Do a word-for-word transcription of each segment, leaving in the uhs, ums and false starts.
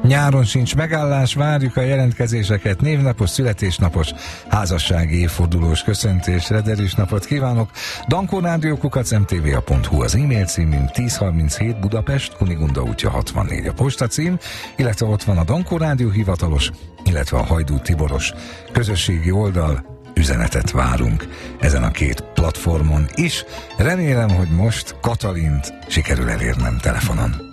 Nyáron sincs megállás, várjuk a jelentkezéseket, névnapos, születésnapos, házassági évfordulós köszöntés, rederis napot kívánok. dankó rádió kukac em té vé á pont hu az e-mail címünk, tíz harminchét Budapest, Kunigunda útja hatvannégy a postacím, illetve ott van a Dankó Rádió hivatalos, illetve a Hajdú Tiboros közösségi oldal. Üzenetet várunk ezen a két platformon is. Remélem, hogy most Katalint sikerül elérnem telefonon.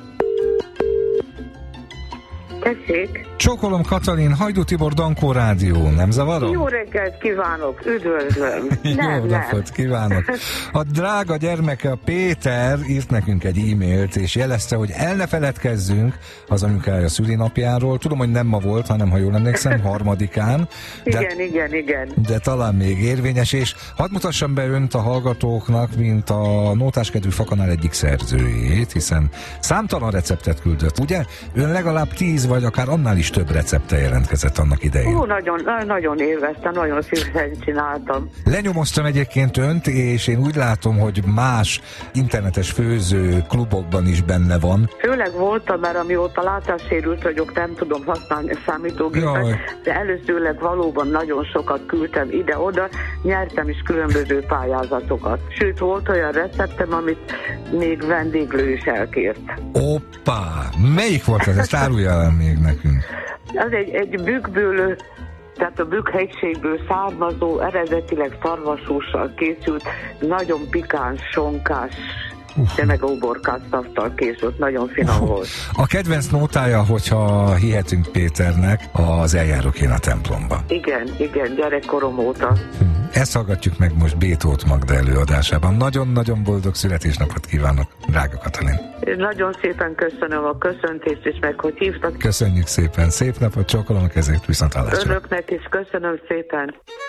Tessék. Csókolom, Katalin, Hajdú Tibor, Dankó Rádió, nem zavarom? Jó reggelt kívánok, üdvözlöm. Nem, Jó napot nem. kívánok. A drága gyermeke, a Péter írt nekünk egy e-mailt, és jelezte, hogy el ne feledkezzünk az anyukája szülinapjáról. Tudom, hogy nem ma volt, hanem, ha jól emlékszem, harmadikán. De, igen, igen, igen. De talán még érvényes, és hadd mutassam be önt a hallgatóknak, mint a Nótáskedvű Fakanál egyik szerzőjét, hiszen számtalan receptet küldött, ugye? Ön legalább tíz, vagy akár annál is több recepte jelentkezett annak idején. Ó, nagyon, nagyon élveztem, nagyon szívesen csináltam. Lenyomoztam egyébként önt, és én úgy látom, hogy más internetes főző klubokban is benne van. Főleg voltam, mert amióta látássérült vagyok, nem tudom használni a számítógépet, Jaj. de előzőleg valóban nagyon sokat küldtem ide-oda, nyertem is különböző pályázatokat. Sőt, volt olyan receptem, amit még vendéglő is elkért. Hoppá! Melyik volt ez? Ezt árulja el még nekünk. Az egy, egy bükkből, tehát a Bükk-hegységből származó, eredetileg szarvashússal készült, nagyon pikáns, sonkás, de meg óborkáztattal készült, nagyon finom volt. A kedvenc nótája, hogyha hihetünk Péternek, az Eljárok én a templomba. Igen, igen, gyerekkorom óta. Ezt hallgatjuk meg most B. Tóth Magda előadásában. Nagyon-nagyon boldog születésnapot kívánok, drága Katalin. Nagyon szépen köszönöm a köszöntést, és meg hogy hívtak. Köszönjük szépen, szép napot, csókolom a kezét, viszonthallásra. Önöknek is köszönöm szépen.